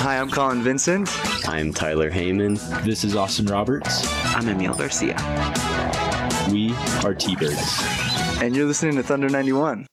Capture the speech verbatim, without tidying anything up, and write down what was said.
Hi, I'm Colin Vincent. I'm Tyler Heyman. This is Austin Roberts. I'm Emil Garcia. We are T-Birds. And you're listening to Thunder ninety-one.